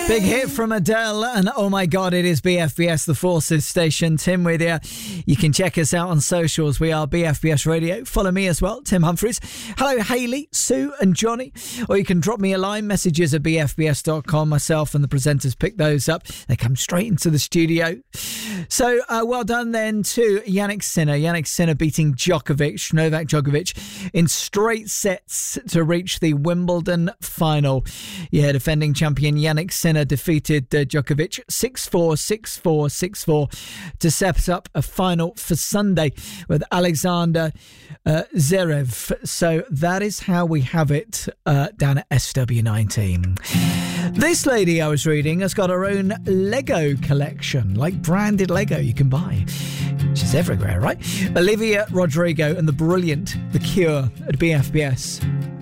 Big hit from Adele, and oh my God, it is BFBS, the Forces Station. Tim with you. You can check us out on socials. We are BFBS Radio. Follow me as well, Tim Humphries. Hello, Hayley, Sue and Johnny. Or you can drop me a line, messages at bfbs.com. Myself and the presenters pick those up. They come straight into the studio. So well done then to Jannik Sinner. Jannik Sinner beating Novak Djokovic in straight sets to reach the Wimbledon final. Yeah, defending champion Jannik Sinner defeated Djokovic 6-4, 6-4, 6-4 to set up a final for Sunday with Alexander Zverev. So that is how we have it down at SW19. This lady I was reading has got her own Lego collection, like branded Lego you can buy. She's everywhere, right? Olivia Rodrigo and the brilliant The Cure at BFBS.